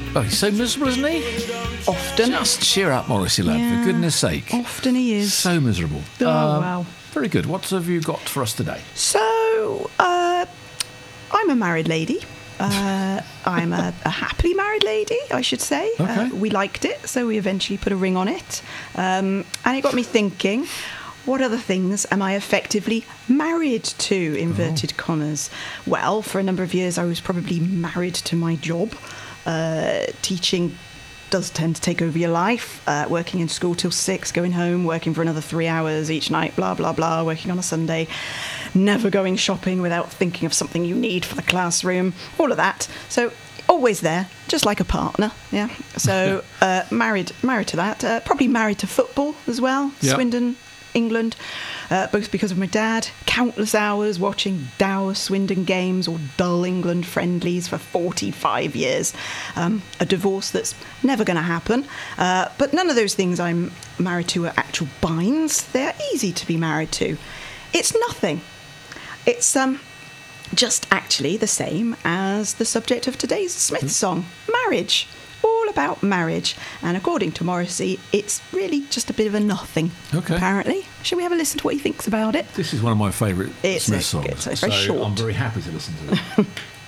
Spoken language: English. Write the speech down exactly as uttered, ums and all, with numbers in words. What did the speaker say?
Oh, he's so miserable, isn't he? Often. Just cheer up, Morrissey lad, Yeah. for goodness sake. Often he is. So miserable. Oh, Um, wow. Very good. What have you got for us today? So, uh, I'm a married lady. Uh, I'm a, a happily married lady, I should say. Okay. Uh, we liked it, so we eventually put a ring on it. Um, and it got me thinking, what other things am I effectively married to, inverted Oh. commas? Well, for a number of years, I was probably married to my job. Uh, teaching does tend to take over your life. Uh, working in school till six, going home, working for another three hours each night, blah, blah, blah, working on a Sunday, never going shopping without thinking of something you need for the classroom, all of that. So always there, just like a partner, yeah. So uh, married married to that. Uh, probably married to football as well, Yep. Swindon, England, uh, both because of my dad. Countless hours watching dour Swindon games or dull England friendlies for forty-five years. Um, a divorce that's never going to happen. Uh, but none of those things I'm married to are actual binds. They're easy to be married to. It's nothing. It's um, just actually the same as the subject of today's Smith song, marriage. All about marriage. And according to Morrissey, it's really just a bit of a nothing, Okay. apparently. Shall we have a listen to what he thinks about it? This is one of my favourite It's Smith a- songs. it's- it's very so short. I'm very happy to listen to it.